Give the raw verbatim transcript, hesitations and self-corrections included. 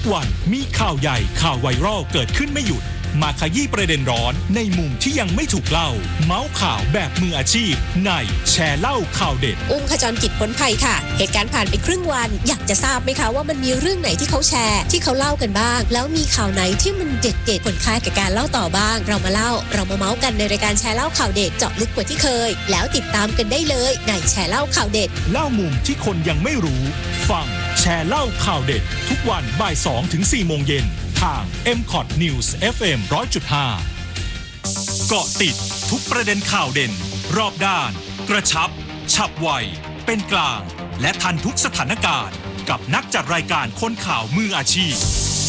วันมีข่าวใหญ่ข่าวไวรัลเกิดขึ้นไม่หยุดมาขยี้ประเด็นร้อนในมุมที่ยังไม่ถูกเล่าเมาส์ข่าวแบบมืออาชีพในแชร์เล่าข่าวเด็ดอุ้มขจรกิจผลภัยค่ะเหตุการณ์ผ่านไปครึ่งวันอยากจะทราบไหมคะว่ามันมีเรื่องไหนที่เขาแชร์ที่เขาเล่ากันบ้างแล้วมีข่าวไหนที่มันเด็ดๆผลคล้ายกับการเล่าต่อบ้างเรามาเล่าเรามาเมาส์กันในรายการแชร์เล่าข่าวเด็ดเจาะลึกกว่าที่เคยแล้วติดตามกันได้เลยในแชร์เล่าข่าวเด็ดเล่ามุมที่คนยังไม่รู้ฟังแชร์เล่าข่าวเด็ดทุกวันบ่ายสองถึงสี่โมงเย็นทาง เอ็ม คอท News เอฟ เอ็ม หนึ่งร้อยจุดห้า เกาะติดทุกประเด็นข่าวเด่นรอบด้านกระชับฉับไวเป็นกลางและทันทุกสถานการณ์กับนักจัดรายการคนข่าวมืออาชีพ